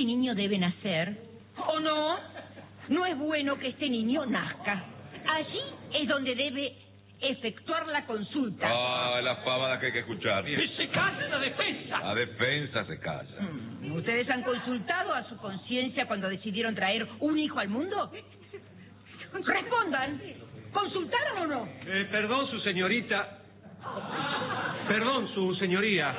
niño debe nacer, o no, no es bueno que este niño nazca. Allí es donde debe efectuar la consulta. Ah, las pavadas que hay que escuchar. ¡Que se calle la defensa! La defensa se calla. ¿Ustedes han consultado a su conciencia cuando decidieron traer un hijo al mundo? Respondan. ¿Consultaron o no? Perdón, su señorita. Perdón, su señoría.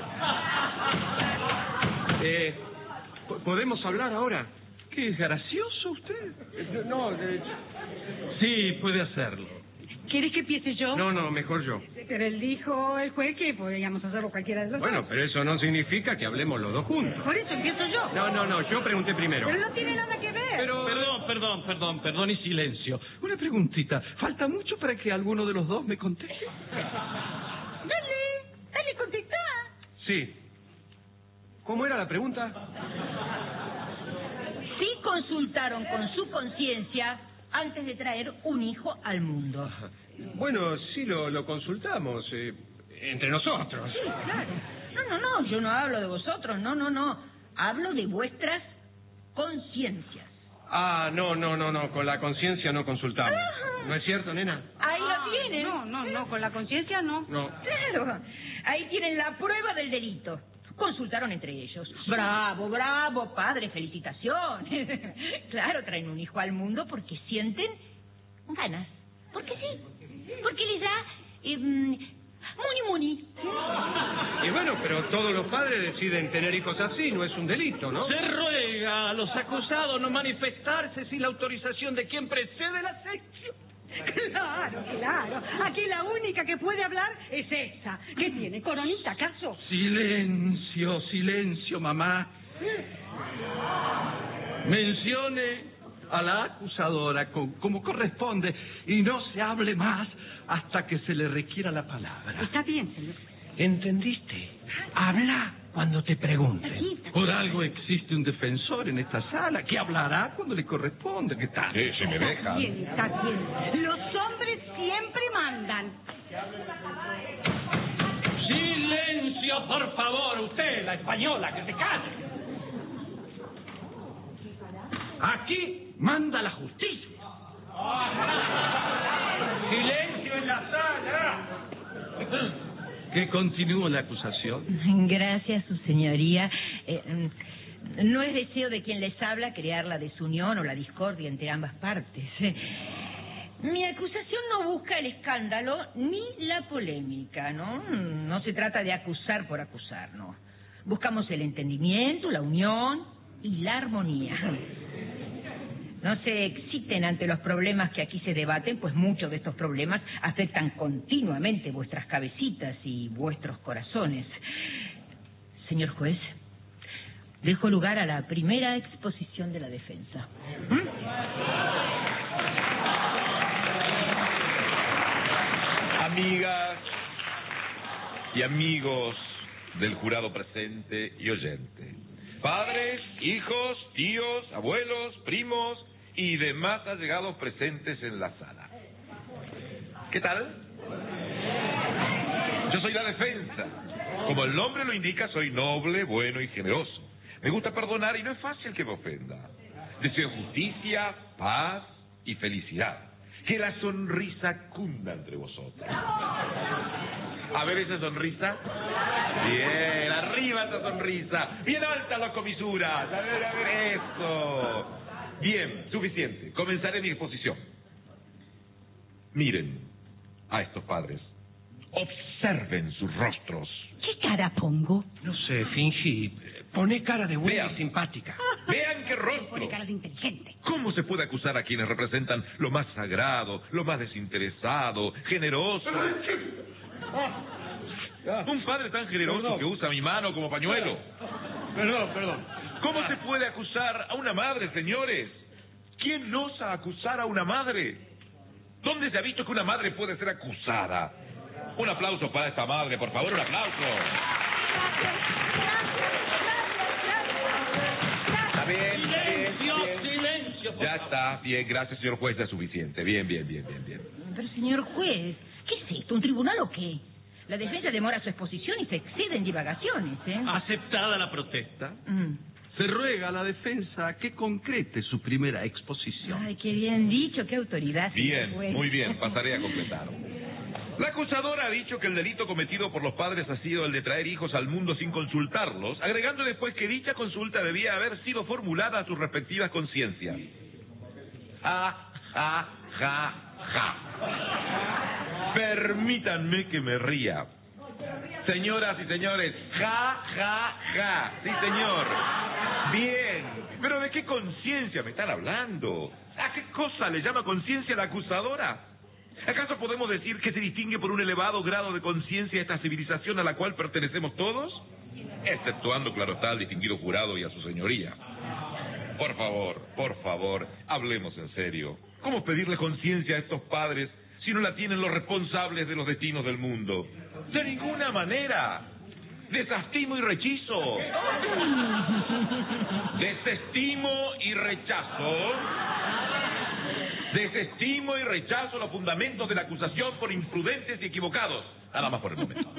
¿Podemos hablar ahora? Qué gracioso usted. No, sí, puede hacerlo. ¿Quieres que empiece yo? No, mejor yo. Pero él dijo el juez que podíamos hacerlo cualquiera de los dos. Bueno, pero eso no significa que hablemos los dos juntos. Por eso empiezo yo. No, yo pregunté primero. Pero no tiene nada que ver. Perdón y silencio. Una preguntita. ¿Falta mucho para que alguno de los dos me conteste? Dale, contestá. Sí. ¿Cómo era la pregunta? Sí consultaron con su conciencia antes de traer un hijo al mundo. Bueno, sí lo consultamos. Entre nosotros. Sí, claro. No, yo no hablo de vosotros, no. Hablo de vuestras conciencias. Ah, no, con la conciencia no consultamos. ¿No es cierto, nena? Ahí lo tienen. No, con la conciencia no. No. Claro, ahí tienen la prueba del delito. Consultaron entre ellos. Bravo, padre, felicitaciones. Claro, traen un hijo al mundo porque sienten ganas. Porque sí. Porque les da muni. Y bueno, pero todos los padres deciden tener hijos así, no es un delito, ¿no? Se ruega a los acusados no manifestarse sin la autorización de quien precede la sección. Claro. Aquí la única que puede hablar es esa. ¿Qué tiene, coronita, acaso? Silencio, mamá. Mencione a la acusadora como corresponde y no se hable más hasta que se le requiera la palabra. Está bien, señor. ¿Entendiste? Habla cuando te pregunten. Aquí. Por algo existe un defensor en esta sala que hablará cuando le corresponde. ¿Qué tal? Sí, si me dejan. Está bien. Los hombres siempre mandan. ¡Silencio, por favor! Usted, la española, que se calle. Aquí manda la justicia. ¡Silencio en la sala! Que continúe la acusación. Gracias, su señoría. No es deseo de quien les habla crear la desunión o la discordia entre ambas partes. Mi acusación no busca el escándalo ni la polémica, ¿no? No se trata de acusar por acusar, ¿no? Buscamos el entendimiento, la unión y la armonía. No se exciten ante los problemas que aquí se debaten, pues muchos de estos problemas afectan continuamente vuestras cabecitas y vuestros corazones. Señor juez, dejo lugar a la primera exposición de la defensa. Amigas y amigos del jurado presente y oyente. Padres, hijos, tíos, abuelos, primos y demás allegados presentes en la sala. ¿Qué tal? Yo soy la defensa. Como el nombre lo indica, soy noble, bueno y generoso. Me gusta perdonar y no es fácil que me ofenda. Deseo justicia, paz y felicidad. Que la sonrisa cunda entre vosotros. A ver esa sonrisa. Bien, arriba esa sonrisa. Bien alta las comisuras. A ver eso. Bien, suficiente. Comenzaré mi exposición. Miren a estos padres. Observen sus rostros. ¿Qué cara pongo? No sé, fingí. Poné cara de buena Vean. y simpática. Vean qué rostro. Pone cara de inteligente. ¿Cómo se puede acusar a quienes representan lo más sagrado, lo más desinteresado, generoso? Un padre tan generoso que usa mi mano como pañuelo. Perdón. ¿Cómo se puede acusar a una madre, señores? ¿Quién osa acusar a una madre? ¿Dónde se ha visto que una madre puede ser acusada? Un aplauso para esta madre, por favor, un aplauso. Está bien, Silencio. Ya está, bien, gracias, señor juez, ya es suficiente. Bien. Pero, señor juez, ¿qué es esto? ¿Un tribunal o qué? La defensa demora su exposición y se excede en divagaciones, ¿eh? Aceptada la protesta, Se ruega a la defensa que concrete su primera exposición. Ay, qué bien dicho, qué autoridad. Bien, juez. muy bien, pasaré a completar. La acusadora ha dicho que el delito cometido por los padres ha sido el de traer hijos al mundo sin consultarlos, agregando después que dicha consulta debía haber sido formulada a sus respectivas conciencias. Ja, ja, ja, ja. Permítanme que me ría. Señoras y señores, ja, ja, ja. Sí, señor. Bien. ¿Pero de qué conciencia me están hablando? ¿A qué cosa le llama conciencia la acusadora? ¿Acaso podemos decir que se distingue por un elevado grado de conciencia esta civilización a la cual pertenecemos todos? Exceptuando, claro está, al distinguido jurado y a su señoría. Por favor, hablemos en serio. ¿Cómo pedirle conciencia a estos padres si no la tienen los responsables de los destinos del mundo? De ninguna manera. Desestimo y rechazo. Desestimo y rechazo. Desestimo y rechazo los fundamentos de la acusación por imprudentes y equivocados. Nada más por el momento.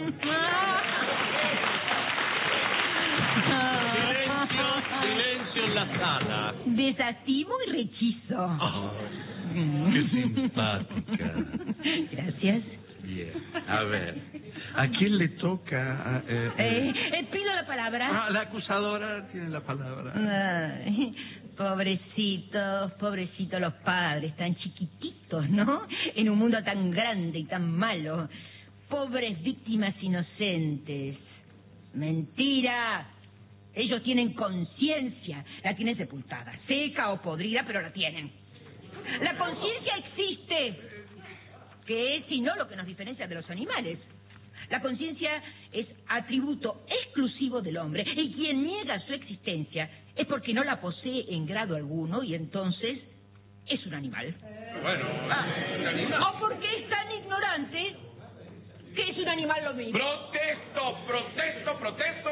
Silencio en la sala. Desestimo y rechazo. Oh, qué simpática. Gracias. Bien. A ver, ¿a quién le toca? Pido la palabra. La acusadora tiene la palabra. Ay, pobrecitos los padres, tan chiquititos, ¿no? En un mundo tan grande y tan malo. Pobres víctimas inocentes. Mentira. Ellos tienen conciencia, la tienen sepultada, seca o podrida, pero la tienen. La conciencia existe, que es sino lo que nos diferencia de los animales. La conciencia es atributo exclusivo del hombre, y quien niega su existencia es porque no la posee en grado alguno, y entonces es un animal. Bueno, un animal. O porque es tan ignorante que es un animal lo mismo. Protesto.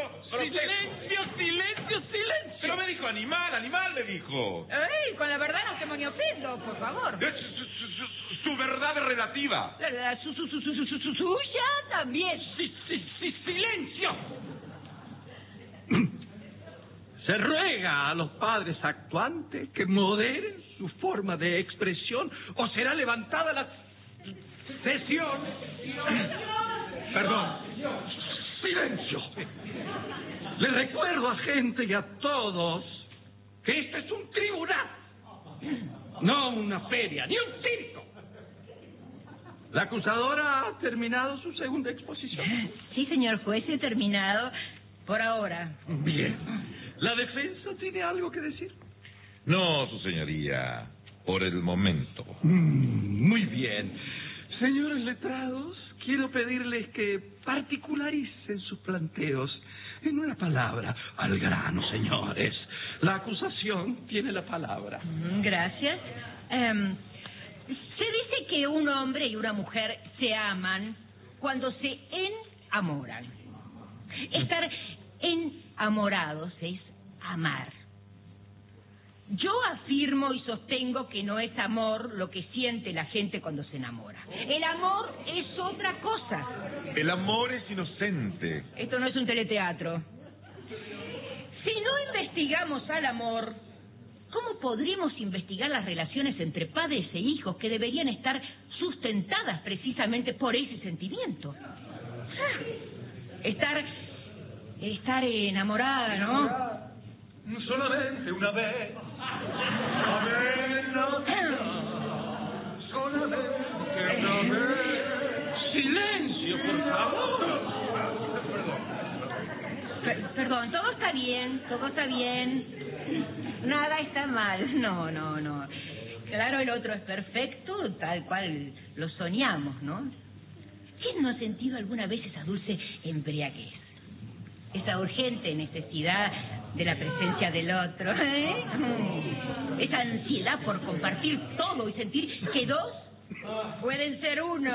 Silencio. Pero me dijo animal me dijo. ¡Ey! Con la verdad no te me ofendo, por favor. Es su verdad relativa. Su suya también. Silencio. Se ruega a los padres actuantes que moderen su forma de expresión o será levantada la sesión. Perdón. Silencio. Le recuerdo a gente y a todos que este es un tribunal, no una feria, ni un circo. La acusadora ha terminado su segunda exposición. Sí, señor juez, he terminado por ahora. Bien. ¿La defensa tiene algo que decir? No, su señoría, por el momento. Muy bien. Señores letrados, quiero pedirles que particularicen sus planteos. En una palabra, al grano, señores. La acusación tiene la palabra. Gracias. Se dice que un hombre y una mujer se aman cuando se enamoran. Estar enamorados es amar. Yo afirmo y sostengo que no es amor lo que siente la gente cuando se enamora. El amor es otra cosa. El amor es inocente. Esto no es un teleteatro. Si no investigamos al amor, ¿cómo podríamos investigar las relaciones entre padres e hijos que deberían estar sustentadas precisamente por ese sentimiento? Estar enamorada, ¿no? Solamente una vez. Solamente una vez. Silencio, por favor. Perdón, todo está bien. Nada está mal. No. Claro, el otro es perfecto, tal cual lo soñamos, ¿no? ¿Quién no ha sentido alguna vez esa dulce embriaguez? Esa urgente necesidad de la presencia del otro, ¿eh? Esa ansiedad por compartir todo y sentir que dos pueden ser uno.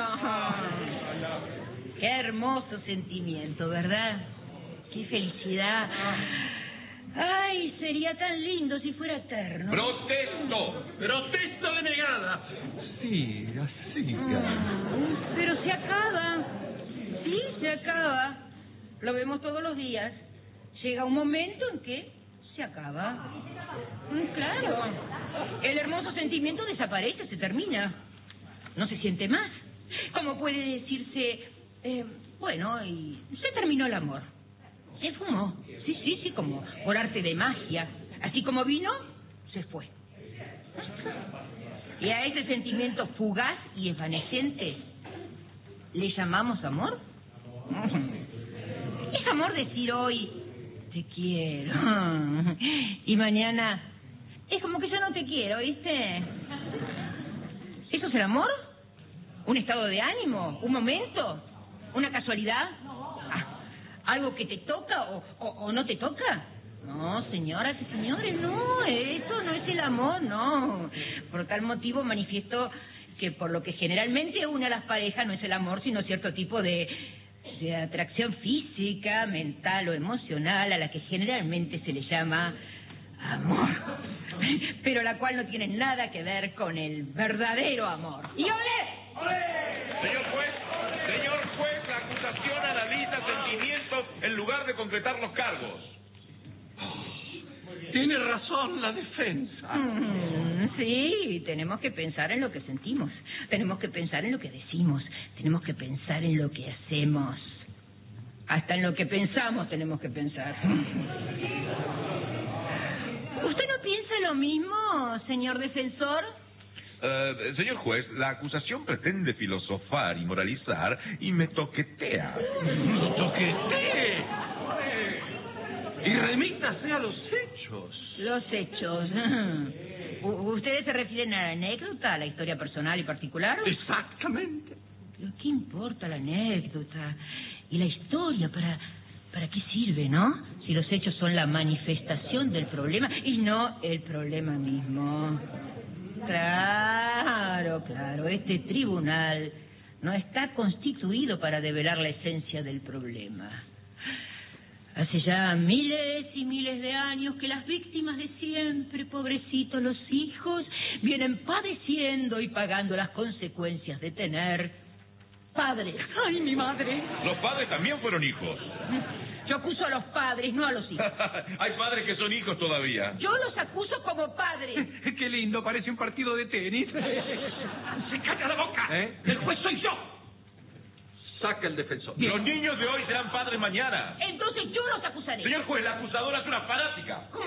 Qué hermoso sentimiento, ¿verdad? Qué felicidad. Ay, sería tan lindo si fuera eterno. Protesto denegada. Siga. Pero se acaba. Sí, se acaba. Lo vemos todos los días. Llega un momento en que se se acaba. Claro. El hermoso sentimiento desaparece, se termina. No se siente más. Como puede decirse, bueno, y se terminó el amor. Se fumó. Sí, como por arte de magia. Así como vino, se fue. Y a ese sentimiento fugaz y evanescente, ¿le llamamos amor? Es amor decir hoy, te quiero. Y mañana, es como que ya no te quiero, ¿viste? ¿Eso es el amor? ¿Un estado de ánimo? ¿Un momento? ¿Una casualidad? ¿Algo que te toca o no te toca? No, señoras y señores, no, eso no es el amor, no. Por tal motivo manifiesto que por lo que generalmente une a las parejas no es el amor, sino cierto tipo de atracción física, mental o emocional, a la que generalmente se le llama amor, pero la cual no tiene nada que ver con el verdadero amor. ¡Y olé! Señor juez, la acusación analiza sentimientos en lugar de concretar los cargos. Tiene razón la defensa. Sí, tenemos que pensar en lo que sentimos. Tenemos que pensar en lo que decimos. Tenemos que pensar en lo que hacemos. Hasta en lo que pensamos tenemos que pensar. ¿Usted no piensa lo mismo, señor defensor? Señor juez, la acusación pretende filosofar y moralizar y me toquetea. ¡Toquetee! Y remítase a los hechos. Los hechos. ¿Ustedes se refieren a la anécdota, a la historia personal y particular? Exactamente. ¿Pero qué importa la anécdota y la historia? ¿Para qué sirve, no? Si los hechos son la manifestación del problema y no el problema mismo. Claro. Este tribunal no está constituido para develar la esencia del problema. Hace ya miles y miles de años que las víctimas de siempre, pobrecitos los hijos, vienen padeciendo y pagando las consecuencias de tener padres. ¡Ay, mi madre! Los padres también fueron hijos. Yo acuso a los padres, no a los hijos. Hay padres que son hijos todavía. Yo los acuso como padres. Qué lindo, parece un partido de tenis. ¡Se calla la boca! El juez soy yo. Saca el defensor. Los niños de hoy serán padres mañana. Entonces yo los acusaré. Señor juez, la acusadora es una fanática.